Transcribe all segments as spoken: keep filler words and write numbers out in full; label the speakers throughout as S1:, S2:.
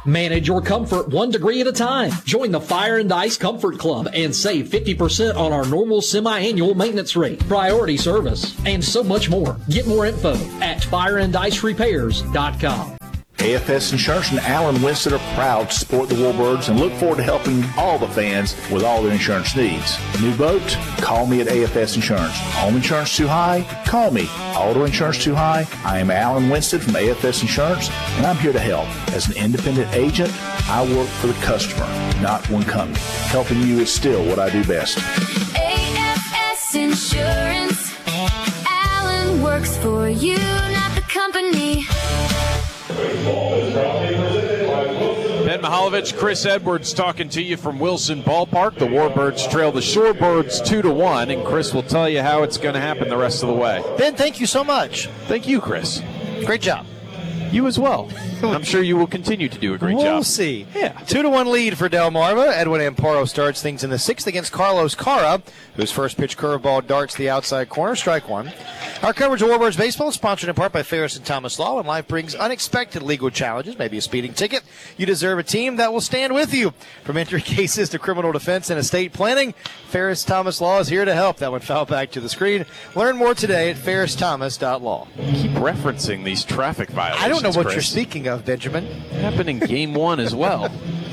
S1: Manage your comfort one degree at a time. Join the Fire and Ice Comfort Club and save fifty percent on our normal semi-annual maintenance rate, priority service, and so much more. Get more info at fire and ice repairs dot com.
S2: A F S Insurance and Alan Winston are proud to support the Warbirds and look forward to helping all the fans with all their insurance needs. New boat? Call me at A F S Insurance. Home insurance too high? Call me. Auto insurance too high? I am Alan Winston from A F S Insurance, and I'm here to help. As an independent agent, I work for the customer, not one company. Helping you is still what I do best.
S3: A F S Insurance. Alan works for you, not the company.
S4: Ben Mihaljevic, Chris Edwards talking to you from Wilson Ballpark. The Warbirds trail the Shorebirds two to one, and Chris will tell you how it's going to happen the rest of the way.
S5: Ben, thank you so much.
S4: Thank you, Chris.
S5: Great job.
S4: You as well. I'm sure you will continue to do a great
S5: we'll
S4: job.
S5: We'll see.
S4: Yeah.
S5: Two to one lead for Delmarva. Edwin Amparo starts things in the sixth against Carlos Cara, whose first pitch curveball darts the outside corner. Strike one. Our coverage of Warbirds baseball is sponsored in part by Ferris and Thomas Law. When life brings unexpected legal challenges, maybe a speeding ticket, you deserve a team that will stand with you. From injury cases to criminal defense and estate planning, Ferris Thomas Law is here to help. That one fell back to the screen. Learn more today at ferris thomas dot law.
S4: Keep referencing these traffic violations,
S5: I don't know what
S4: Chris.
S5: you're speaking of, Benjamin.
S4: It happened in game one as well.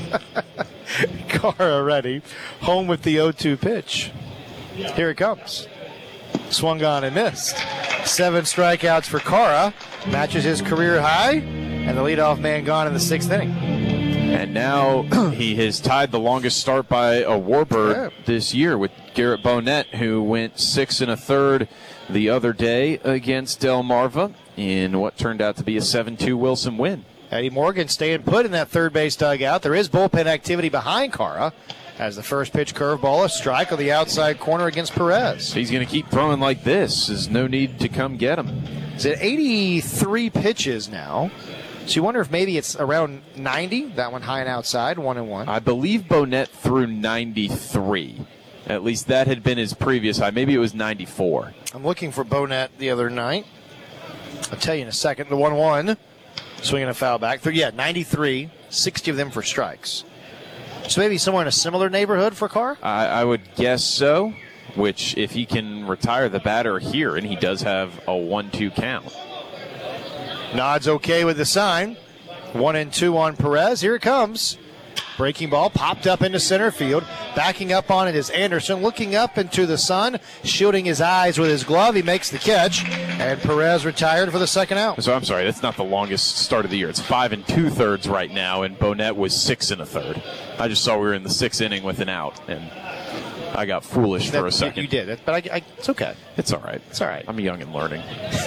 S5: Cara ready. Home with the oh two pitch. Here it comes. Swung on and missed. Seven strikeouts for Cara. Matches his career high. And the leadoff man gone in the sixth inning.
S4: And now he has tied the longest start by a Warbird yeah. this year with Garrett Bonnet, who went six and a third the other day against Delmarva in what turned out to be a seven two Wilson win.
S5: Eddie Morgan staying put in that third base dugout. There is bullpen activity behind Cara as the first pitch curveball, a strike on the outside corner against Perez.
S4: He's going to keep throwing like this. There's no need to come get him.
S5: It's at eighty-three pitches now. So you wonder if maybe it's around ninety. That one high and outside, one and one.
S4: I believe Bonnet threw ninety-three. At least that had been his previous high. Maybe it was ninety-four.
S5: I'm looking for Bonnet the other night. I'll tell you in a second. The one one. Swinging a foul back. Yeah, ninety-three, sixty of them for strikes. So maybe somewhere in a similar neighborhood for Carr?
S4: I, I would guess so, which if he can retire the batter here, and he does have a one two count.
S5: Nods okay with the sign. One and two on Perez. Here it comes. Breaking ball popped up into center field. Backing up on it is Anderson. Looking up into the sun, shielding his eyes with his glove. He makes the catch, and Perez retired for the second out.
S4: So I'm sorry, that's not the longest start of the year. It's five and two thirds right now, and Bonnet was six and a third. I just saw we were in the sixth inning with an out, and I got foolish
S5: that,
S4: for a second.
S5: You did it, but I, I, it's okay.
S4: It's all right.
S5: It's all right.
S4: I'm young and learning.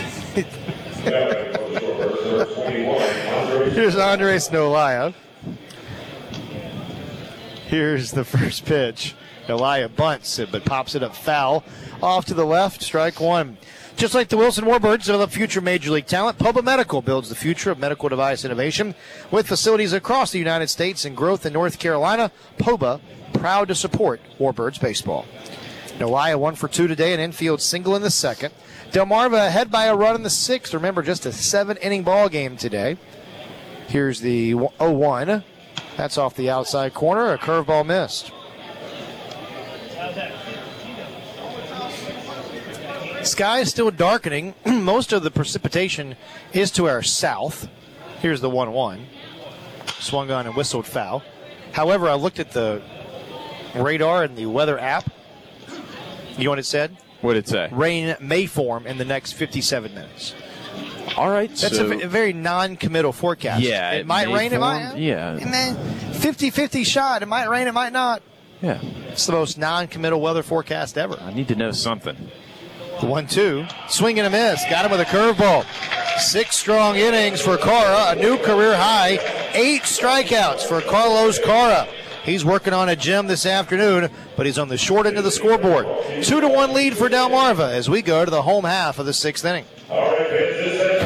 S5: Here's Andres Nolaya. Here's the first pitch. Nolaya bunts it, but pops it up foul. Off to the left, strike one. Just like the Wilson Warbirds, develop future Major League talent, Poba Medical builds the future of medical device innovation. With facilities across the United States and growth in North Carolina, Poba proud to support Warbirds baseball. Nolaya one for two today, an infield single in the second. Delmarva ahead by a run in the sixth. Remember, just a seven-inning ball game today. Here's the oh one. That's off the outside corner. A curveball missed. Sky is still darkening. Most of the precipitation is to our south. Here's the one one. Swung on and whistled foul. However, I looked at the radar and the weather app. You know what it said?
S4: What did it say?
S5: Rain may form in the next fifty-seven minutes.
S4: All right.
S5: That's
S4: so,
S5: a, a very non-committal forecast.
S4: Yeah.
S5: It,
S4: it
S5: might rain,
S4: form,
S5: it might.
S4: Yeah.
S5: And then fifty-fifty shot. It might rain, it might not.
S4: Yeah.
S5: It's the most non-committal weather forecast ever.
S4: I need to know something.
S5: The one two. Swing and a miss. Got him with a curveball. Six strong innings for Cara. A new career high. Eight strikeouts for Carlos Cara. He's working on a gem this afternoon, but he's on the short end of the scoreboard. Two to one lead for Delmarva as we go to the home half of the sixth inning.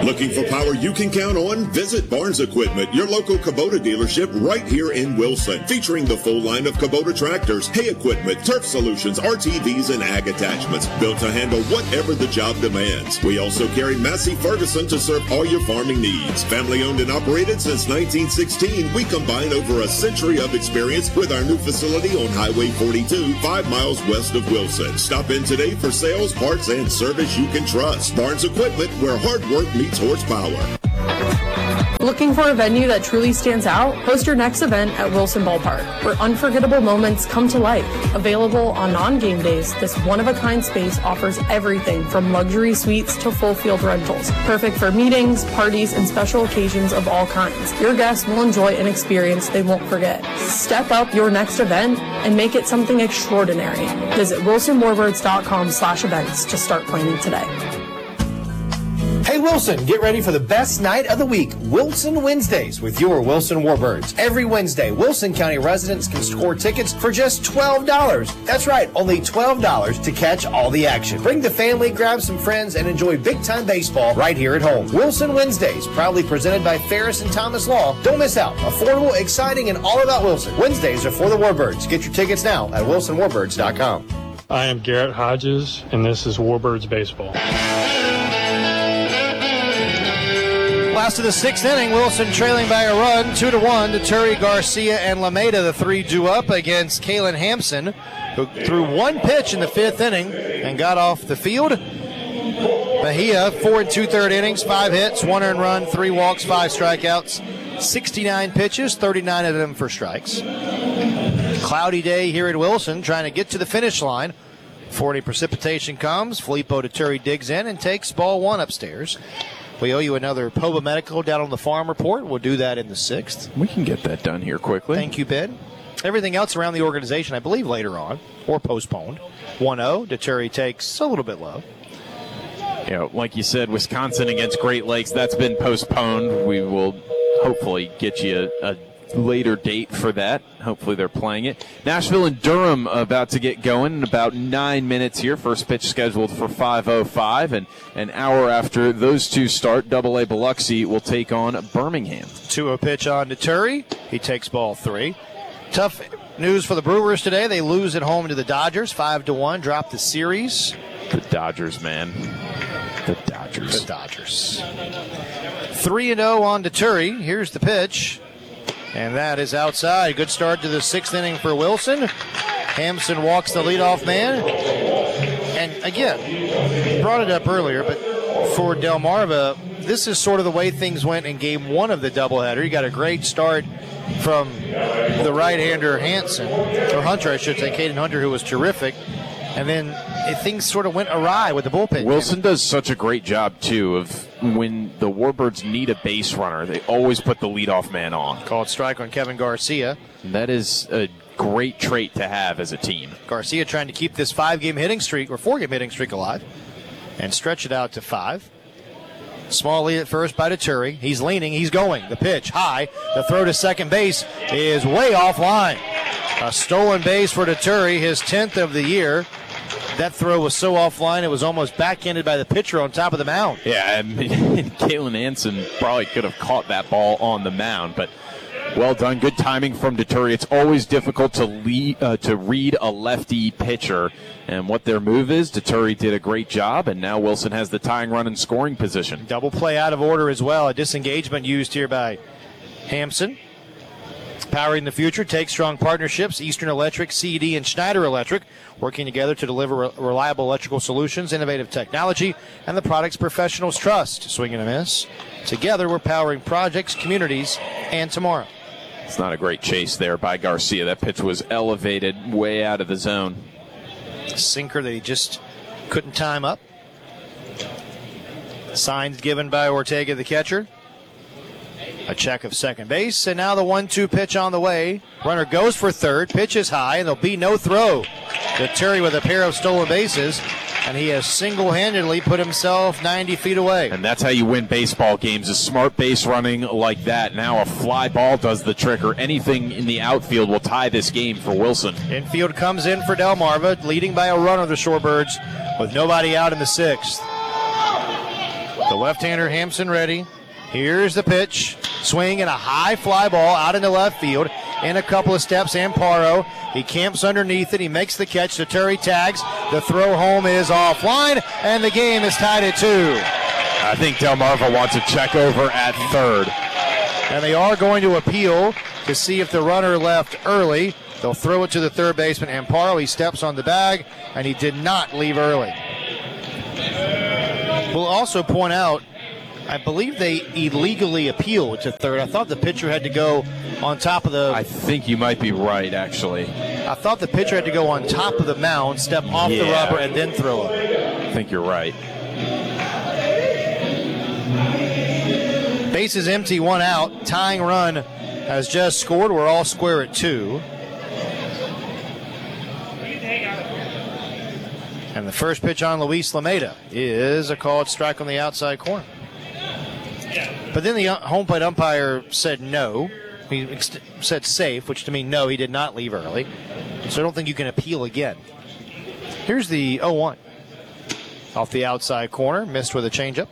S6: Looking for power you can count on? Visit Barnes Equipment, your local Kubota dealership right here in Wilson, featuring the full line of Kubota tractors, hay equipment, turf solutions, R T Vs, and ag attachments, built to handle whatever the job demands. We also carry Massey Ferguson to serve all your farming needs. Family owned and operated since nineteen sixteen, we combine over a century of experience with our new facility on Highway forty-two, five miles west of Wilson. Stop in today for sales, parts, and service you can trust. Barnes Equipment, where hard work meets horsepower.
S7: Looking for a venue that truly stands out? Host your next event at Wilson Ballpark, where unforgettable moments come to life. Available on non-game days, this one-of-a-kind space offers everything from luxury suites to full field rentals. Perfect for meetings, parties, and special occasions of all kinds. Your guests will enjoy an experience they won't forget. Step up your next event and make it something extraordinary. Visit wilson warbirds dot com slash events to start planning today.
S8: Hey Wilson, get ready for the best night of the week, Wilson Wednesdays, with your Wilson Warbirds. Every Wednesday, Wilson County residents can score tickets for just twelve dollars. That's right, only twelve dollars to catch all the action. Bring the family, grab some friends, and enjoy big-time baseball right here at home. Wilson Wednesdays, proudly presented by Ferris and Thomas Law. Don't miss out. Affordable, exciting, and all about Wilson. Wednesdays are for the Warbirds. Get your tickets now at wilson warbirds dot com.
S9: I am Garrett Hodges, and this is Warbirds Baseball.
S5: Last of the sixth inning, Wilson trailing by a run, two to one to Turi, Garcia, and Lameda. The three due up against Kalen Hampson, who threw one pitch in the fifth inning and got off the field. Bahia, four and two-third innings, five hits, one earned run, three walks, five strikeouts, sixty-nine pitches, thirty-nine of them for strikes. Cloudy day here at Wilson, trying to get to the finish line. forty precipitation comes. Filippo to Turi digs in and takes ball one upstairs. We owe you another P O B A Medical down on the farm report. We'll do that in the sixth.
S4: We can get that done here quickly.
S5: Thank you, Ben. Everything else around the organization, I believe, later on, or postponed. one oh, Deturi takes a little bit low.
S4: You know, like you said, Wisconsin against Great Lakes, that's been postponed. We will hopefully get you a, a later date for that. Hopefully they're playing it. Nashville and Durham about to get going in about nine minutes here. First pitch scheduled for five oh five, and an hour after those two start, double A Biloxi will take on Birmingham.
S5: two oh pitch on to Turi. He takes ball three. Tough news for the Brewers today. They lose at home to the Dodgers, five to one, drop the series.
S4: The Dodgers, man. The Dodgers.
S5: The Dodgers. three and oh on to Turi. Here's the pitch. And that is outside. Good start to the sixth inning for Wilson. Hampson walks the leadoff man. And again, brought it up earlier, but for Delmarva, this is sort of the way things went in game one of the doubleheader. You got a great start from the right-hander Hanson, or Hunter, I should say, Caden Hunter, who was terrific. And then it, things sort of went awry with the bullpen.
S4: Wilson does such a great job, too, of when the Warbirds need a base runner, they always put the leadoff man on.
S5: Called strike on Kevin Garcia.
S4: And that is a great trait to have as a team.
S5: Garcia trying to keep this five-game hitting streak, or four-game hitting streak alive, and stretch it out to five. Small lead at first by Deturi. He's leaning. He's going. The pitch high. The throw to second base is way offline. A stolen base for Deturi, his tenth of the year. That throw was so offline it was almost backhanded by the pitcher on top of the mound.
S4: Yeah, I mean, Kalen Hanson probably could have caught that ball on the mound, but well done. Good timing from Deturi. It's always difficult to lead, uh, to read a lefty pitcher and what their move is. Deturi did a great job, and now Wilson has the tying run in scoring position.
S5: Double play out of order as well. A disengagement used here by Hampson. Powering the future, Take Strong Partnerships, Eastern Electric, C E D, and Schneider Electric, working together to deliver re- reliable electrical solutions, innovative technology, and the products professionals trust. Swing and a miss. Together, we're powering projects, communities, and tomorrow.
S4: It's not a great chase there by Garcia. That pitch was elevated way out of the zone.
S5: Sinker that he just couldn't time up. Signs given by Ortega, the catcher. A check of second base, and now the one two pitch on the way. Runner goes for third, pitch is high, and there'll be no throw. Deturi with a pair of stolen bases, and he has single-handedly put himself ninety feet away.
S4: And that's how you win baseball games, is smart base running like that. Now a fly ball does the trick, or anything in the outfield will tie this game for Wilson.
S5: Infield comes in for Delmarva, leading by a runner, the Shorebirds, with nobody out in the sixth. The left-hander Hampson ready. Here's the pitch. Swing and a high fly ball out into left field. In a couple of steps, Amparo. He camps underneath it. He makes the catch. Turry tags. The throw home is offline, and the game is tied at two.
S4: I think Delmarva wants a check over at third.
S5: And they are going to appeal to see if the runner left early. They'll throw it to the third baseman, Amparo. He steps on the bag, and he did not leave early. We'll also point out, I believe they illegally appealed to third. I thought the pitcher had to go on top of the...
S4: I think you might be right, actually.
S5: I thought the pitcher had to go on top of the mound, step off
S4: yeah.
S5: the rubber, and then throw it.
S4: I think you're right.
S5: Bases empty, one out. Tying run has just scored. We're all square at two. And the first pitch on Luis Lameda is a called strike on the outside corner. But then the home plate umpire said no. He ex- said safe, which to me, no, he did not leave early. So I don't think you can appeal again. Here's the oh one. Off the outside corner, missed with a changeup.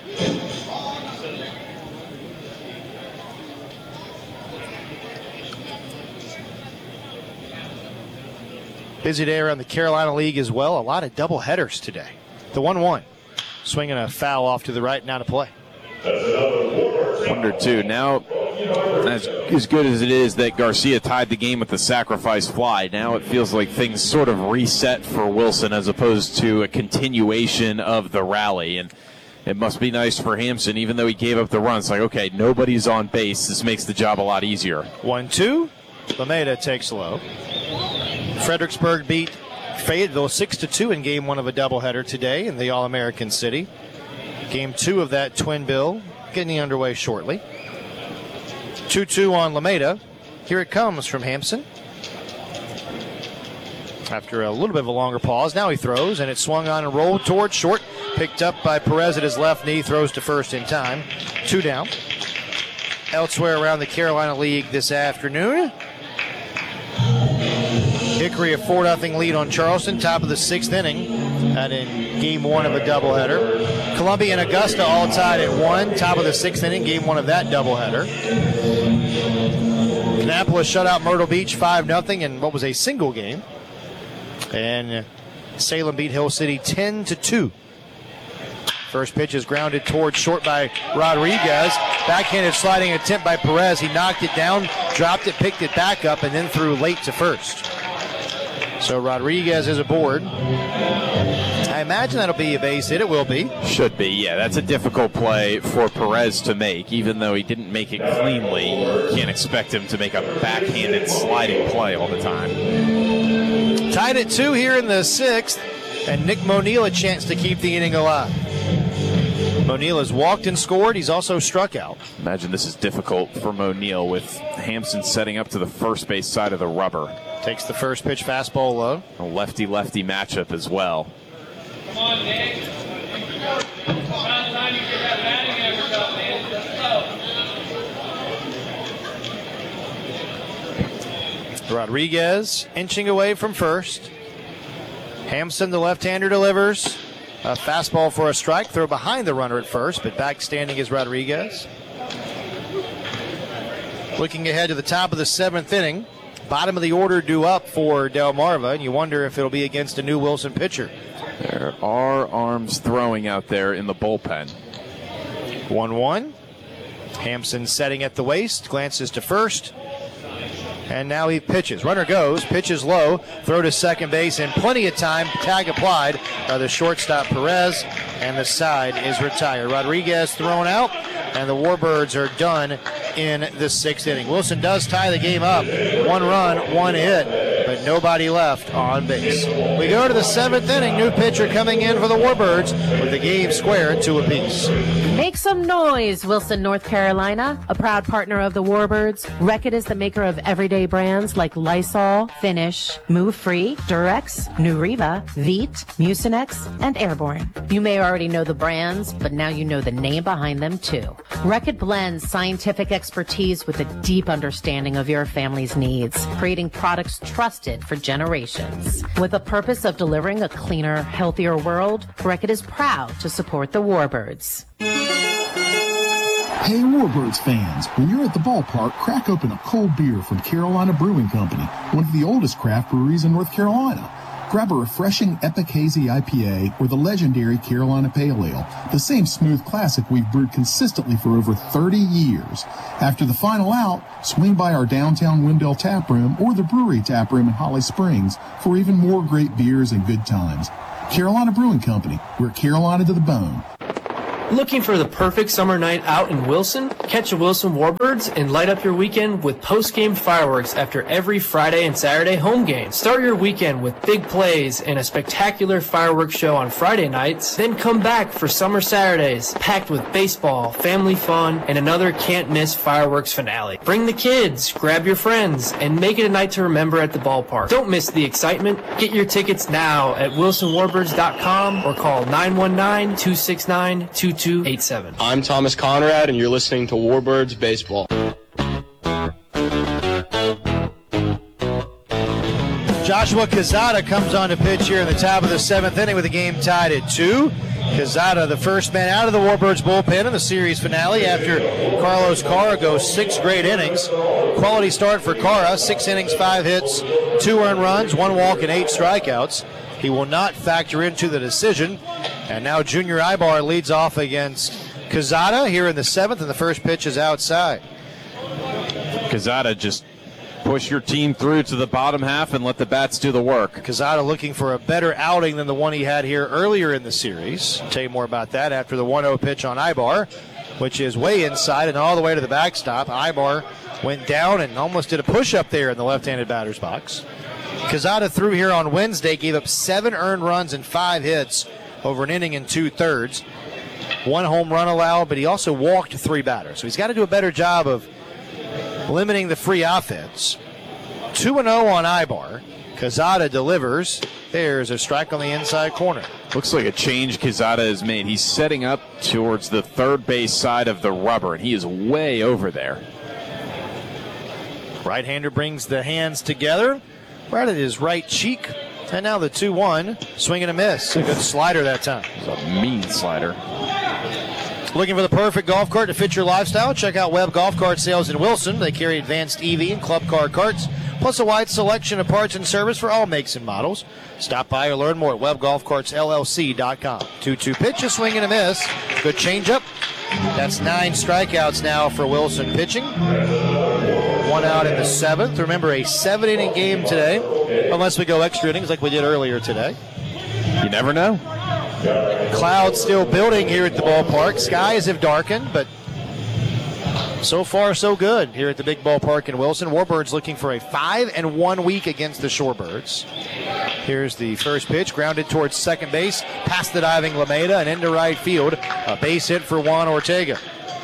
S5: Busy day around the Carolina League as well. A lot of double headers today. The one one. Swinging a foul off to the right, now to play.
S4: Wonder two. Now, as, as good as it is that Garcia tied the game with the sacrifice fly, now it feels like things sort of reset for Wilson as opposed to a continuation of the rally. And it must be nice for Hampson, even though he gave up the run. It's like, okay, nobody's on base. This makes the job a lot easier.
S5: one two. Lameda takes low. Fredericksburg beat Fayetteville six to two in game one of a doubleheader today in the All-American City. Game two of that twin bill getting underway shortly. two two on Lameda. Here it comes from Hampson. After a little bit of a longer pause, now he throws, and it swung on and rolled towards short. Picked up by Perez at his left knee, throws to first in time. Two down. Elsewhere around the Carolina League this afternoon, Hickory a four nothing lead on Charleston, top of the sixth inning, and in game one of a doubleheader. Columbia and Augusta all tied at one, top of the sixth inning, game one of that doubleheader. Annapolis shut out Myrtle Beach five nothing in what was a single game. And Salem beat Hill City ten to two. First pitch is grounded towards short by Rodriguez. Backhanded sliding attempt by Perez. He knocked it down, dropped it, picked it back up, and then threw late to first. So Rodriguez is aboard. I imagine that'll be a base hit. It will be.
S4: Should be, yeah. That's a difficult play for Perez to make. Even though he didn't make it cleanly, you can't expect him to make a backhanded sliding play all the time.
S5: Tied at two here in the sixth, and Nick Monil a chance to keep the inning alive. Monil has walked and scored. He's also struck out.
S4: Imagine this is difficult for Monil with Hampson setting up to the first base side of the rubber.
S5: Takes the first pitch, fastball low.
S4: A lefty-lefty matchup as well.
S10: Come on, Nick. About time you get that batting average up, man. Let's go.
S5: Rodriguez inching away from first. Hampson, the left-hander, delivers. A fastball for a strike. Throw behind the runner at first, but back standing is Rodriguez. Looking ahead to the top of the seventh inning. Bottom of the order due up for Delmarva, and you wonder if it'll be against a new Wilson pitcher.
S4: There are arms throwing out there in the bullpen.
S5: one one. Hampson setting at the waist, glances to first. And now he pitches. Runner goes, pitches low, throw to second base, and plenty of time. Tag applied by the shortstop Perez, and the side is retired. Rodriguez thrown out, and the Warbirds are done in the sixth inning. Wilson does tie the game up. One run, one hit, but nobody left on base. We go to the seventh inning. New pitcher coming in for the Warbirds with the game squared two apiece.
S11: Make some noise, Wilson, North Carolina, a proud partner of the Warbirds. Reckitt is the maker of everyday brands like Lysol, Finish, Move Free, Durex, Nuriva, Veet, Mucinex, and Airborne. You may already know the brands, but now you know the name behind them too. Reckitt blends scientific expertise expertise with a deep understanding of your family's needs, creating products trusted for generations. With a purpose of delivering a cleaner, healthier world, Reckitt is proud to support the Warbirds.
S12: Hey Warbirds fans, when you're at the ballpark, crack open a cold beer from Carolina Brewing Company, one of the oldest craft breweries in North Carolina. Grab a refreshing Epic Hazy I P A or the legendary Carolina Pale Ale, the same smooth classic we've brewed consistently for over thirty years. After the final out, swing by our downtown Wendell Tap Room or the Brewery Tap Room in Holly Springs for even more great beers and good times. Carolina Brewing Company, we're Carolina to the bone.
S13: Looking for the perfect summer night out in Wilson? Catch the Wilson Warbirds and light up your weekend with post-game fireworks after every Friday and Saturday home game. Start your weekend with big plays and a spectacular fireworks show on Friday nights. Then come back for summer Saturdays, packed with baseball, family fun, and another can't-miss fireworks finale. Bring the kids, grab your friends, and make it a night to remember at the ballpark. Don't miss the excitement. Get your tickets now at wilson warbirds dot com or call nine one nine, two six nine, two two eight seven.
S14: I'm Thomas Conrad, and you're listening to Warbirds Baseball.
S5: Joshua Quezada comes on to pitch here in the top of the seventh inning with the game tied at two. Quezada, the first man out of the Warbirds bullpen in the series finale after Carlos Cara goes six great innings. Quality start for Cara, six innings, five hits, two earned runs, one walk, and eight strikeouts. He will not factor into the decision. And now Junior Ibar leads off against Quezada here in the seventh, and the first pitch is outside.
S4: Quezada, just push your team through to the bottom half and let the bats do the work.
S5: Quezada looking for a better outing than the one he had here earlier in the series. I'll tell you more about that after the one oh pitch on Ibar, which is way inside and all the way to the backstop. Ibar went down and almost did a push-up there in the left-handed batter's box. Quezada threw here on Wednesday, gave up seven earned runs and five hits over an inning and two-thirds. One home run allowed, but he also walked three batters. So he's got to do a better job of limiting the free offense. two and oh on Ibar. Quezada delivers. There's a strike on the inside corner.
S4: Looks like a change Quezada has made. He's setting up towards the third base side of the rubber, and he is way over there.
S5: Right-hander brings the hands together right at his right cheek. And now the two one, swing and a miss. A good slider that time.
S4: It's a mean slider.
S5: Looking for the perfect golf cart to fit your lifestyle? Check out Webb Golf Cart Sales in Wilson. They carry advanced E V and club car carts, plus a wide selection of parts and service for all makes and models. Stop by or learn more at webb golf carts l l c dot com. two two pitch, a swing and a miss. Good changeup. That's nine strikeouts now for Wilson pitching. One out in the seventh. Remember, a seven-inning game today, unless we go extra innings like we did earlier today.
S4: You never know.
S5: Clouds still building here at the ballpark. Skies have darkened, but so far so good here at the big ballpark in Wilson. Warbirds looking for a five and one week against the Shorebirds. Here's the first pitch, grounded towards second base, past the diving Lameda and into right field. A base hit for Juan Ortega.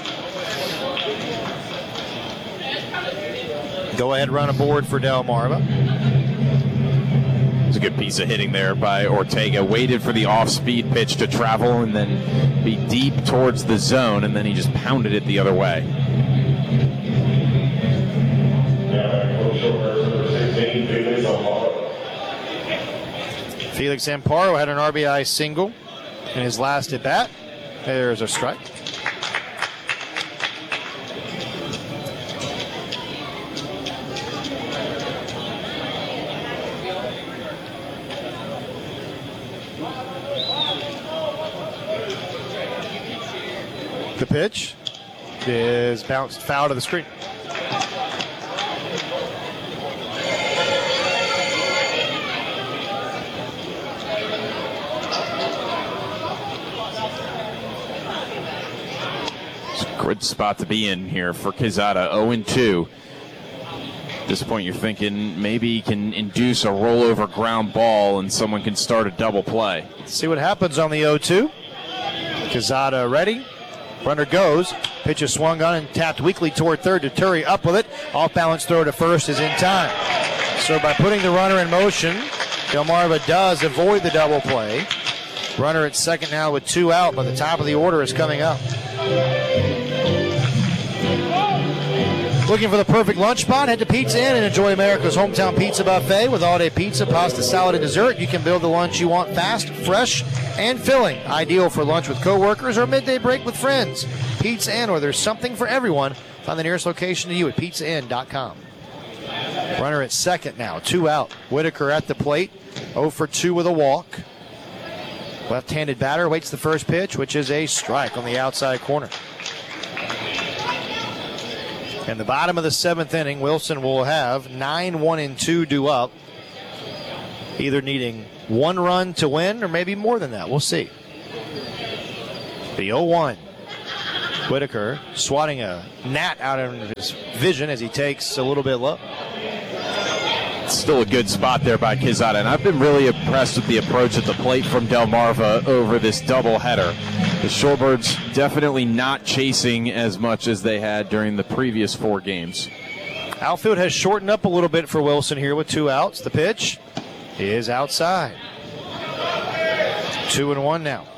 S5: Go ahead run aboard for Delmarva.
S4: It's a good piece of hitting there by Ortega. Waited for the off-speed pitch to travel and then be deep towards the zone, and then he just pounded it the other way.
S5: Felix Amparo had an R B I single in his last at bat. There's a strike. The pitch is bounced foul to the screen.
S4: It's a good spot to be in here for Quezada. oh and two. At this point, you're thinking maybe he can induce a rollover ground ball and someone can start a double play.
S5: Let's see what happens on the oh two. Quezada ready. Runner goes. Pitch is swung on and tapped weakly toward third. Tuturi up with it. Off balance throw to first is in time. So by putting the runner in motion, Delmarva does avoid the double play. Runner at second now with two out, but the top of the order is coming up. Looking for the perfect lunch spot? Head to Pizza Inn and enjoy America's hometown pizza buffet with all-day pizza, pasta, salad, and dessert. You can build the lunch you want fast, fresh, and filling. Ideal for lunch with coworkers or midday break with friends. Pizza Inn, where there's something for everyone. Find the nearest location to you at pizza inn dot com. Runner at second now, two out. Whitaker at the plate, oh for two with a walk. Left-handed batter waits the first pitch, which is a strike on the outside corner. In the bottom of the seventh inning, Wilson will have nine one and two due up. Either needing one run to win or maybe more than that. We'll see. The oh one. Whitaker swatting a gnat out of his vision as he takes a little bit low.
S4: Still a good spot there by Quezada, and I've been really impressed with the approach at the plate from Delmarva over this doubleheader. The Shorebirds definitely not chasing as much as they had during the previous four games.
S5: Outfield has shortened up a little bit for Wilson here with two outs. The pitch is outside. Two and one now.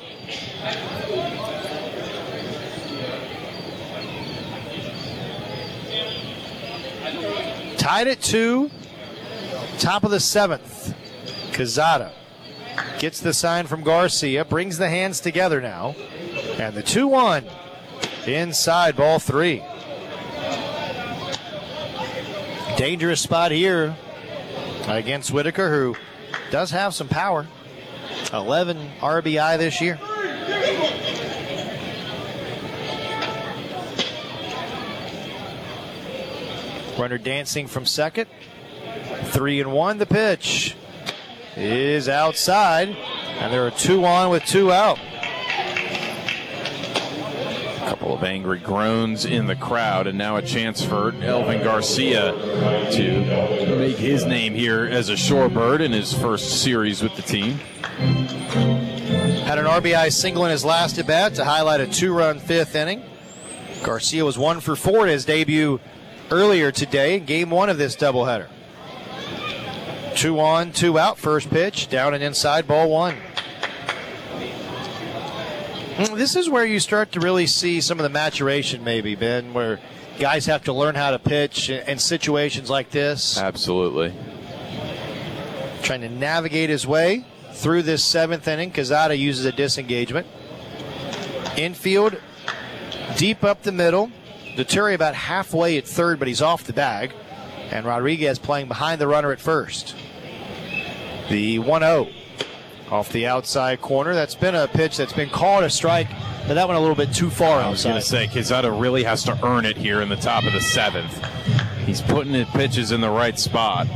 S5: Tied at two. Top of the seventh. Quezada gets the sign from Garcia, brings the hands together now. And the two one inside, ball three. Dangerous spot here against Whitaker, who does have some power. eleven R B I this year. Runner dancing from second. Three and one. The pitch is outside, and there are two on with two out.
S4: A couple of angry groans in the crowd, and now a chance for Elvin Garcia to make his name here as a Shorebird in his first series with the team.
S5: Had an R B I single in his last at bat to highlight a two-run fifth inning. Garcia was one for four in his debut earlier today, game one of this doubleheader. Two on, two out, first pitch, down and inside, ball one. This is where you start to really see some of the maturation maybe, Ben, where guys have to learn how to pitch in situations like this.
S4: Absolutely.
S5: Trying to navigate his way through this seventh inning. Quezada uses a disengagement. Infield, deep up the middle. Deturi about halfway at third, but he's off the bag. And Rodriguez playing behind the runner at first. The one oh off the outside corner. That's been a pitch that's been called a strike, but that went a little bit too far outside.
S4: I was going to say, Quezada really has to earn it here in the top of the seventh. He's putting his pitches in the right spot.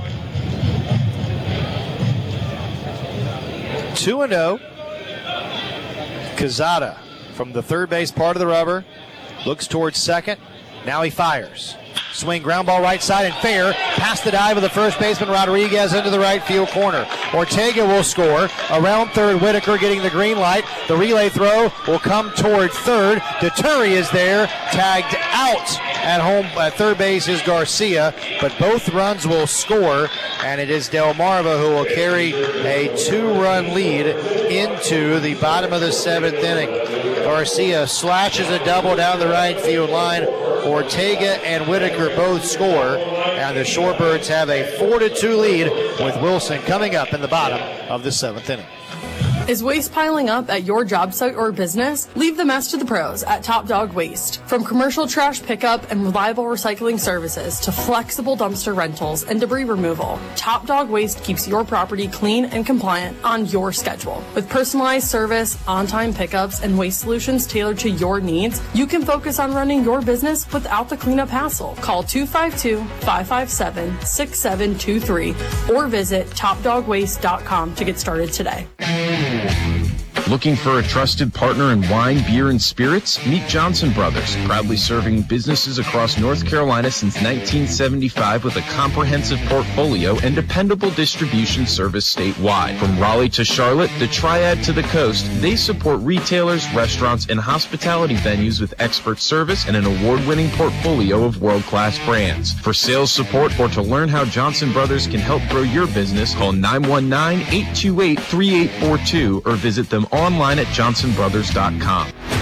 S5: two and oh. Quezada from the third base part of the rubber. Looks towards second. Now he fires. Swing, ground ball right side and fair. Past the dive of the first baseman Rodriguez into the right field corner. Ortega will score. Around third, Whitaker getting the green light. The relay throw will come toward third. Deturi is there, tagged out at home. At third base is Garcia, but both runs will score, and it is Delmarva who will carry a two-run lead into the bottom of the seventh inning. Garcia slashes a double down the right field line. Ortega and Whitaker both score, and the Shorebirds have a four to two lead with Wilson coming up in the bottom of the seventh inning.
S7: Is waste piling up at your job site or business? Leave the mess to the pros at Top Dog Waste. From commercial trash pickup and reliable recycling services to flexible dumpster rentals and debris removal, Top Dog Waste keeps your property clean and compliant on your schedule. With personalized service, on-time pickups, and waste solutions tailored to your needs, you can focus on running your business without the cleanup hassle. Call two five two, five five seven, six seven two three or visit top dog waste dot com to get started today.
S15: Looking for a trusted partner in wine, beer, and spirits? Meet Johnson Brothers, proudly serving businesses across North Carolina since nineteen seventy-five with a comprehensive portfolio and dependable distribution service statewide. From Raleigh to Charlotte, the Triad to the coast, they support retailers, restaurants, and hospitality venues with expert service and an award-winning portfolio of world-class brands. For sales support or to learn how Johnson Brothers can help grow your business, call nine one nine, eight two eight, three eight four two or visit them online at johnson brothers dot com.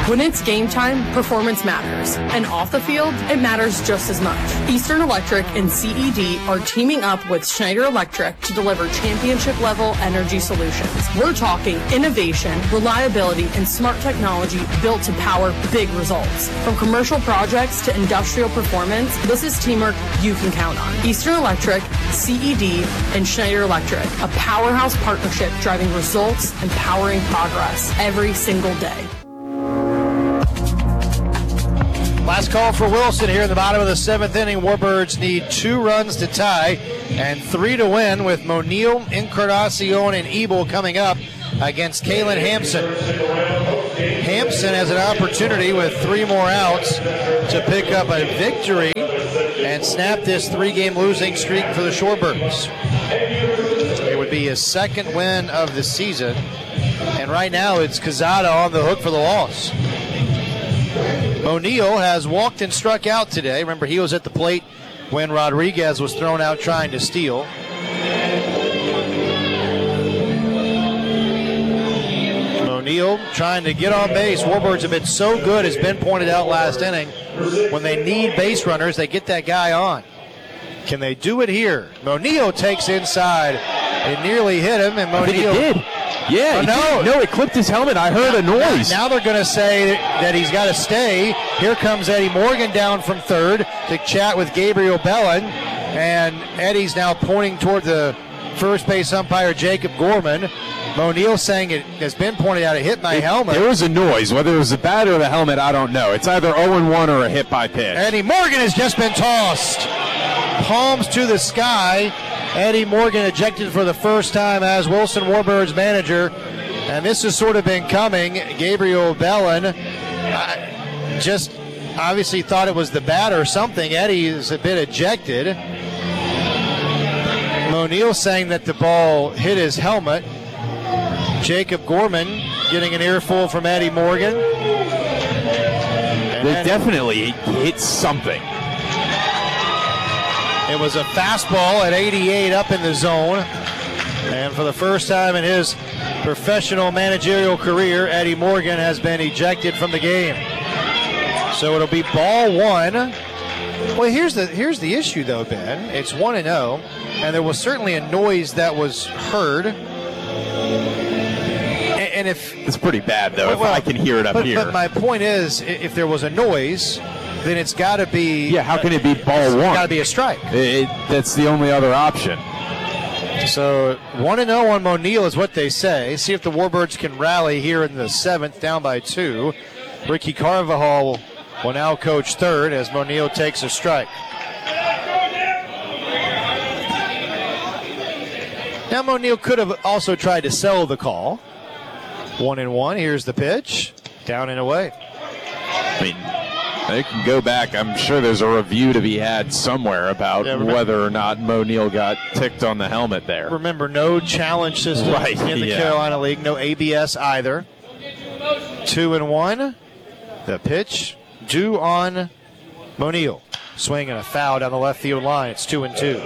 S7: When it's game time, performance matters. And off the field, it matters just as much. Eastern Electric and C E D are teaming up with Schneider Electric to deliver championship-level energy solutions. We're talking innovation, reliability, and smart technology built to power big results. From commercial projects to industrial performance, this is teamwork you can count on. Eastern Electric, C E D, and Schneider Electric, a powerhouse partnership driving results and powering progress every single day.
S5: Last call for Wilson here in the bottom of the seventh inning. Warbirds need two runs to tie and three to win, with Monil, Encarnacion, and Ebel coming up against Kalen Hampson. Hampson has an opportunity with three more outs to pick up a victory and snap this three-game losing streak for the Shorebirds. It would be his second win of the season, and right now it's Quezada on the hook for the loss. O'Neill has walked and struck out today. Remember, he was at the plate when Rodriguez was thrown out trying to steal. O'Neill trying to get on base. Warbirds have been so good, as Ben pointed out last inning. When they need base runners, they get that guy on. Can they do it here? O'Neill takes inside. It nearly hit him, and O'Neill
S4: did. Yeah,
S5: oh, no,
S4: no, it clipped his helmet. I heard a noise.
S5: Now they're going to say that he's got to stay. Here comes Eddie Morgan down from third to chat with Gabriel Bellin, and Eddie's now pointing toward the first base umpire, Jacob Gorman. O'Neill saying it has been pointed out. It hit my
S4: it,
S5: helmet.
S4: There was a noise. Whether it was the bat or the helmet, I don't know. It's either oh and one or a hit by pitch.
S5: Eddie Morgan has just been tossed. Palms to the sky. Eddie Morgan ejected for the first time as Wilson Warbirds manager, and this has sort of been coming. Gabriel Bellin uh, just obviously thought it was the bat or something. Eddie is a bit ejected. O'Neill saying that the ball hit his helmet. Jacob Gorman getting an earful from Eddie Morgan.
S4: And they definitely hit something.
S5: It was a fastball at eighty-eight up in the zone. And for the first time in his professional managerial career, Eddie Morgan has been ejected from the game. So it'll be ball one. Well, here's the here's the issue, though, Ben. It's one and oh, and there was certainly a noise that was heard. And if
S4: it's pretty bad, though,
S5: well,
S4: if I can hear it up
S5: but,
S4: here.
S5: But my point is, if there was a noise, then it's got to be.
S4: Yeah, how can it be ball one?
S5: It's got to be a strike.
S4: It, that's the only other option.
S5: So one and oh on O'Neill is what they say. See if the Warbirds can rally here in the seventh, down by two. Ricky Carvajal will now coach third as O'Neill takes a strike. Now O'Neill could have also tried to sell the call. One and one. Here's the pitch. Down and away.
S4: I mean, they can go back. I'm sure there's a review to be had somewhere about yeah, whether or not O'Neill got ticked on the helmet there.
S5: Remember, no challenge system
S4: right,
S5: in the
S4: yeah.
S5: Carolina League. No A B S either. Two and one. The pitch due on O'Neill. Swing and a foul down the left field line. It's two and two.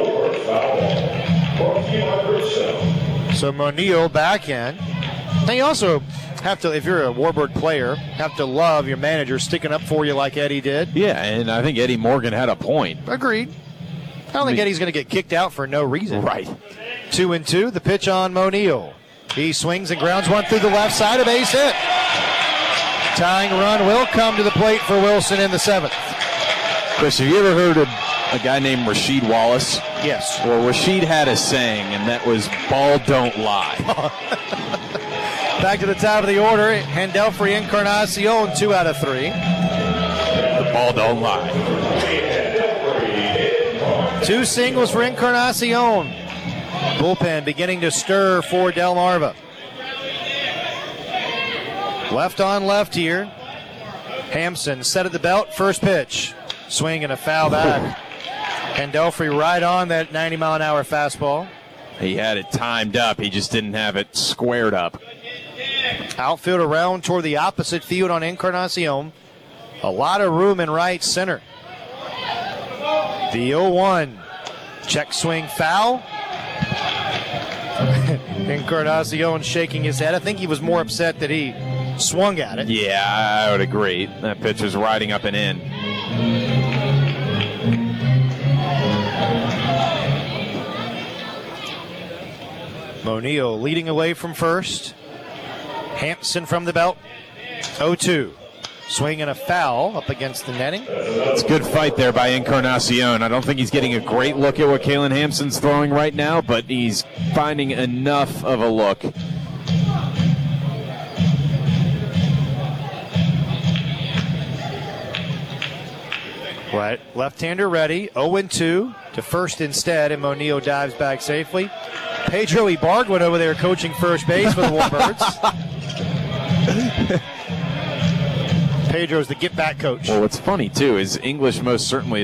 S5: So O'Neill back in. Now you also have to, if you're a Warbird player, have to love your manager sticking up for you like Eddie did.
S4: Yeah, and I think Eddie Morgan had a point.
S5: Agreed. I don't I think
S4: mean,
S5: Eddie's going to get kicked out for no reason.
S4: Right.
S5: Two and two. The pitch on O'Neill. He swings and grounds one through the left side. A base hit. Tying run will come to the plate for Wilson in the seventh.
S4: Chris, have you ever heard of a guy named Rasheed Wallace?
S5: Yes.
S4: Well, Rasheed had a saying, and that was, ball don't lie.
S5: Back to the top of the order, Handelfrey Encarnacion, two out of three.
S4: The ball don't lie.
S5: Two singles for Encarnacion. Bullpen beginning to stir for Delmarva. Left on left here. Hampson set at the belt, first pitch. Swing and a foul back. Handelfrey right on that ninety mile an hour fastball.
S4: He had it timed up, he just didn't have it squared up.
S5: Outfield around toward the opposite field on Encarnacion. A lot of room in right center. The oh one. Check swing foul. Encarnacion shaking his head. I think he was more upset that he swung at it.
S4: Yeah, I would agree. That pitch is riding up and in.
S5: Moneo leading away from first. Hampson from the belt. oh two. Swing and a foul up against the netting.
S4: It's a good fight there by Encarnacion. I don't think he's getting a great look at what Kalen Hampson's throwing right now, but he's finding enough of a look.
S5: Right, left-hander ready. oh and two to first instead, and Moneo dives back safely. Pedro Ibarg went over there coaching first base for the Warbirds. Pedro's the get-back coach.
S4: Well, what's funny, too, is English most certainly